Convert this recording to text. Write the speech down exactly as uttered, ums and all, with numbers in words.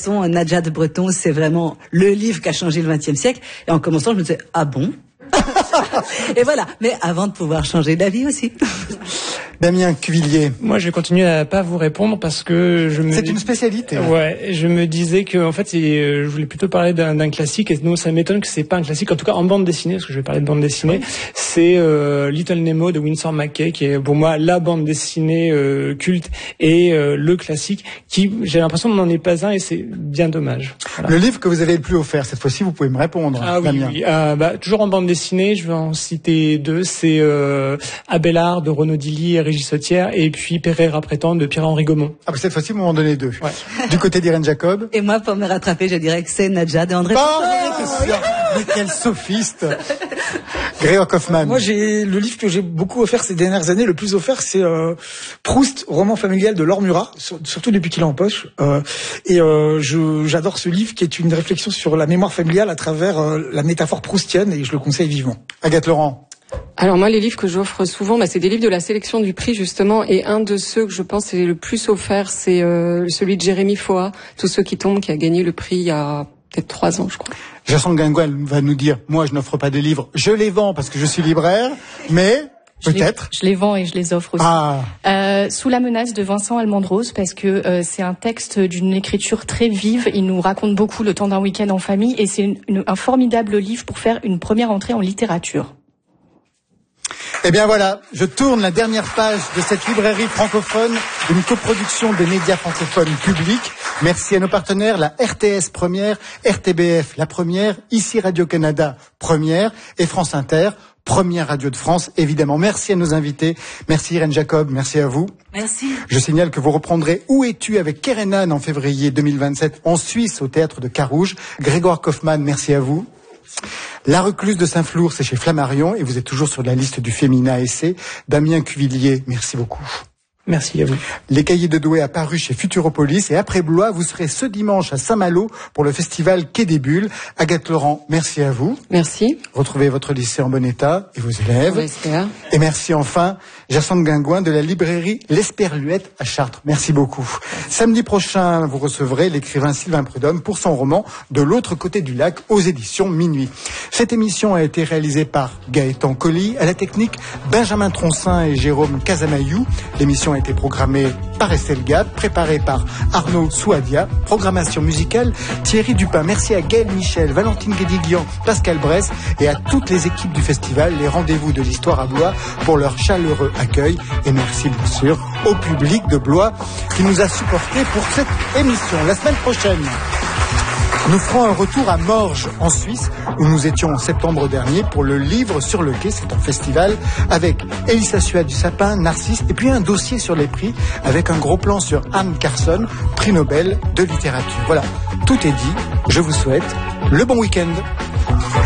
façon, Nadja de Breton, c'est vraiment le livre qui a changé le vingtième siècle. Et en commençant, je me disais, ah bon? Et voilà. Mais avant de pouvoir changer d'avis aussi. Damien Cuvillier. Moi, je vais continuer à pas vous répondre parce que je me... C'est une spécialité. Ouais, je me disais que, en fait, c'est, je voulais plutôt parler d'un, d'un classique, et non, ça m'étonne que c'est pas un classique, en tout cas en bande dessinée, parce que je vais parler de bande dessinée. Oui. C'est euh, Little Nemo de Winsor McCay, qui est pour moi la bande dessinée euh, culte et euh, le classique, qui, j'ai l'impression, n'en est pas un, et c'est bien dommage. Voilà. Le livre que vous avez le plus offert, cette fois-ci, vous pouvez me répondre. Ah oui, Damien. oui. Euh, bah, toujours en bande dessinée, je vais en citer deux. C'est euh, Abélard de Renaud Dilly et Régis Sautière, et puis Pereira Prétend de Pierre-Henri Gaumont. Ah bah cette fois-ci, vous m'en donnez deux. Ouais. Du côté d'Irène Jacob. Et moi, pour me rattraper, je dirais que c'est Nadja de André. Oh, c'est sûr. Mais quel sophiste. Grégoire Kaufmann. Moi, j'ai le livre que j'ai beaucoup offert ces dernières années. Le plus offert, c'est euh, Proust, roman familial de Laure Murat, sur, surtout depuis qu'il est en poche. Euh, et euh, je, j'adore ce livre qui est une réflexion sur la mémoire familiale à travers euh, la métaphore proustienne, et je le conseille vivement. Agathe Laurent. Alors moi, les livres que j'offre souvent, bah, c'est des livres de la sélection du prix justement, et un de ceux que je pense est le plus offert, c'est euh, celui de Jérémy Foa, Tous ceux qui tombent, qui a gagné le prix il y a peut-être trois ans, je crois. Jason Guinguel va nous dire, moi je n'offre pas des livres, je les vends parce que je suis libraire, mais je peut-être. Les, je les vends et je les offre aussi. Ah. Euh, Sous la menace de Vincent Almendrose, parce que euh, c'est un texte d'une écriture très vive. Il nous raconte beaucoup le temps d'un week-end en famille, et c'est une, une, un formidable livre pour faire une première entrée en littérature. Eh bien voilà, je tourne la dernière page de cette librairie francophone, une coproduction des médias francophones publics. Merci à nos partenaires, la R T S première, R T B F la première, ici Radio-Canada première, et France Inter, première radio de France, évidemment. Merci à nos invités, merci Irène Jacob, merci à vous. Merci. Je signale que vous reprendrez Où es-tu avec Kerenan en février deux mille vingt-sept en Suisse au théâtre de Carouge. Grégoire Kaufmann, merci à vous. La Recluse de Saint-Flour, c'est chez Flammarion, et vous êtes toujours sur la liste du Féminin Essai. Damien Cuvillier, merci beaucoup. Merci à vous. Les Cahiers de Douai apparus chez Futuropolis, et après Blois, vous serez ce dimanche à Saint-Malo pour le festival Quai des Bulles. Agathe Laurent, merci à vous. Merci. Retrouvez votre lycée en bon état et vos élèves. J'espère. Et merci enfin Jacinthe Guingouin de la librairie L'Esperluette à Chartres. Merci beaucoup. Samedi prochain, vous recevrez l'écrivain Sylvain Prudhomme pour son roman De l'autre côté du lac aux éditions Minuit. Cette émission a été réalisée par Gaëtan Colli, à la technique Benjamin Troncin et Jérôme Casamayou. L'émission a été programmée par Estelle Gab, préparée par Arnaud Souadia, programmation musicale Thierry Dupin. Merci à Gaël Michel, Valentine Guédiguian, Pascal Bresse et à toutes les équipes du festival, les rendez-vous de l'histoire à Blois, pour leur chaleureux accueil. Et merci bien sûr au public de Blois qui nous a supportés pour cette émission. La semaine prochaine, nous ferons un retour à Morges, en Suisse, où nous étions en septembre dernier pour le Livre sur le quai. C'est un festival avec Elissa Suat du Sapin, Narcisse, et puis un dossier sur les prix avec un gros plan sur Anne Carson, prix Nobel de littérature. Voilà, tout est dit. Je vous souhaite le bon week-end.